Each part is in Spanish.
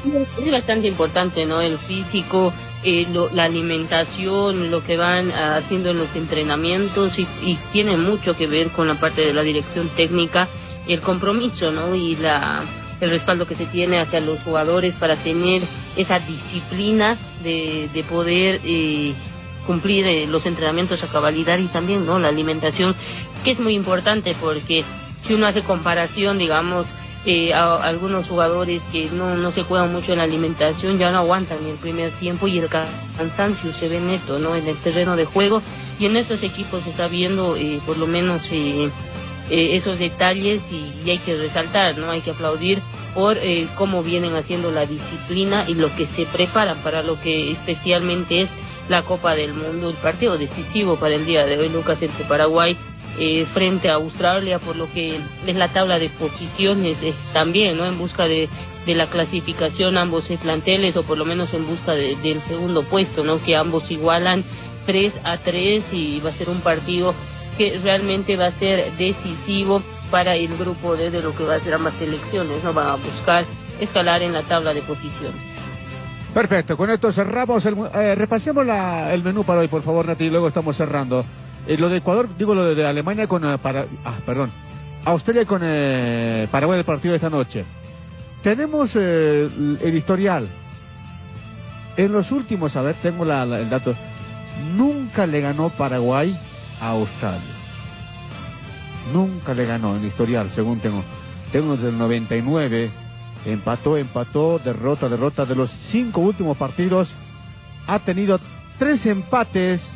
Es bastante importante, ¿no? El físico, la alimentación, lo que van haciendo en los entrenamientos y tiene mucho que ver con la parte de la dirección técnica, el compromiso, ¿no? Y el respaldo que se tiene hacia los jugadores para tener esa disciplina de poder cumplir los entrenamientos a cabalidad y también, ¿no? La alimentación, que es muy importante porque si uno hace comparación, digamos, a algunos jugadores que no se cuidan mucho en la alimentación ya no aguantan ni el primer tiempo y el cansancio se ve neto, ¿no? En el terreno de juego, y en estos equipos se está viendo por lo menos esos detalles y hay que resaltar, ¿no? Hay que aplaudir por cómo vienen haciendo la disciplina y lo que se preparan para lo que especialmente es la Copa del Mundo, el partido decisivo para el día de hoy, Lucas, entre Paraguay frente a Australia, por lo que es la tabla de posiciones también, ¿no? En busca de la clasificación ambos planteles, o por lo menos en busca del segundo puesto, ¿no? Que ambos igualan 3-3 y va a ser un partido que realmente va a ser decisivo para el grupo D de lo que va a ser ambas selecciones, ¿no? Van a buscar escalar en la tabla de posiciones. Perfecto, con esto cerramos, repasemos el menú para hoy, por favor, Nati, y luego estamos cerrando. Lo de Ecuador, digo lo de Alemania con Australia con Paraguay, el partido de esta noche. Tenemos el historial. En los últimos, a ver, tengo el dato. Nunca le ganó Paraguay a Australia. Nunca le ganó en el historial, según tengo. Tengo desde el 99. Empató, derrota. De los 5 últimos partidos ha tenido 3 empates.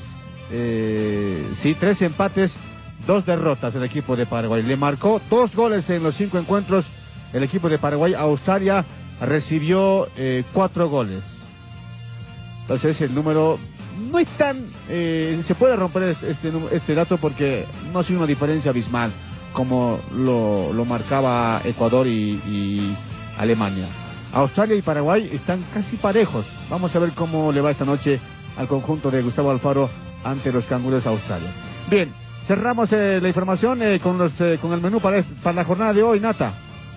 3 empates, 2 derrotas el equipo de Paraguay. Le marcó 2 goles en los 5 encuentros el equipo de Paraguay. Australia recibió 4 goles. Entonces el número no es tan... se puede romper este dato porque no ha sido una diferencia abismal como lo marcaba Ecuador y Alemania. Australia y Paraguay están casi parejos. Vamos a ver cómo le va esta noche al conjunto de Gustavo Alfaro ante los canguros de Australia. Bien, cerramos la información con el menú para la jornada de hoy, Nata.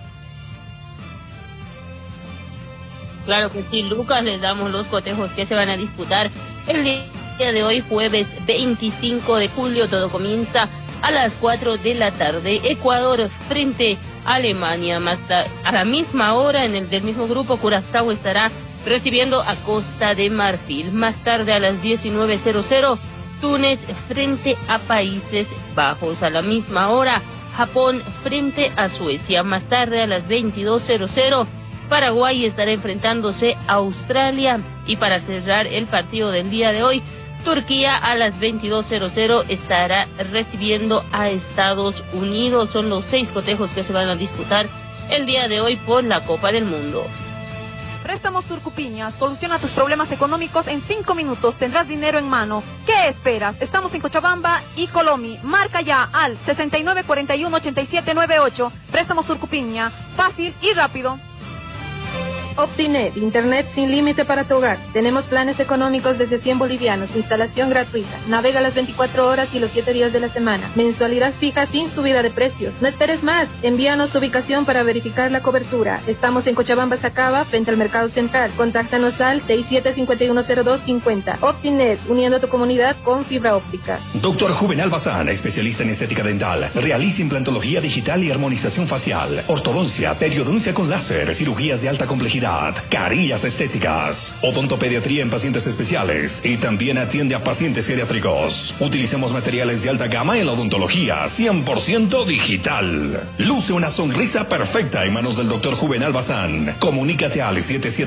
Claro que sí, Lucas, les damos los cotejos que se van a disputar el día de hoy, jueves 25 de julio. Todo comienza a las 4 de la tarde. Ecuador frente a Alemania. A la misma hora, del mismo grupo, Curazao estará recibiendo a Costa de Marfil. Más tarde, a las 19:00, Túnez frente a Países Bajos. A la misma hora, Japón frente a Suecia. Más tarde, a las 22:00, Paraguay estará enfrentándose a Australia. Y para cerrar el partido del día de hoy, Turquía a las 22:00 estará recibiendo a Estados Unidos. Son los 6 cotejos que se van a disputar el día de hoy por la Copa del Mundo. Préstamos Turcupiña, soluciona tus problemas económicos en 5 minutos, tendrás dinero en mano. ¿Qué esperas? Estamos en Cochabamba y Colomi. Marca ya al 6941-8798. Préstamos Turcupiña, fácil y rápido. Optinet, internet sin límite para tu hogar. Tenemos planes económicos desde 100 bolivianos, instalación gratuita. Navega las 24 horas y los 7 días de la semana. Mensualidad fija sin subida de precios. No esperes más. Envíanos tu ubicación para verificar la cobertura. Estamos en Cochabamba, Sacaba, frente al Mercado Central. Contáctanos al 67510250. Optinet, uniendo tu comunidad con fibra óptica. Doctor Juvenal Bazán, especialista en estética dental. Realiza implantología digital y armonización facial, ortodoncia, periodoncia con láser, cirugías de alta complejidad, carillas estéticas, odontopediatría en pacientes especiales y también atiende a pacientes geriátricos. Utilizamos materiales de alta gama en la odontología, 100% digital. Luce una sonrisa perfecta en manos del doctor Juvenal Bazán. Comunícate al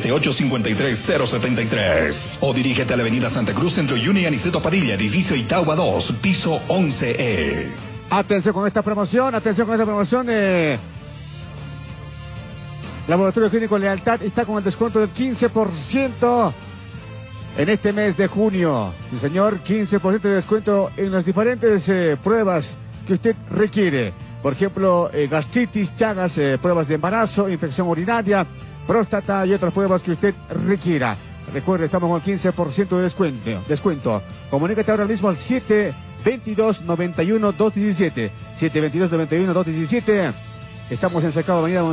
778-53073 o dirígete a la avenida Santa Cruz, Centro Juni, Aniceto Padilla, edificio Itagua 2, piso 11E. Atención con esta promoción, Laboratorio Clínico Lealtad está con el descuento del 15% en este mes de junio. Sí, señor, 15% de descuento en las diferentes pruebas que usted requiere. Por ejemplo, gastritis, chagas, pruebas de embarazo, infección urinaria, próstata y otras pruebas que usted requiera. Recuerde, estamos con el 15% de descuento. Comunícate ahora mismo al 722-91-217. 722-91-217. Estamos en Cercado Avenida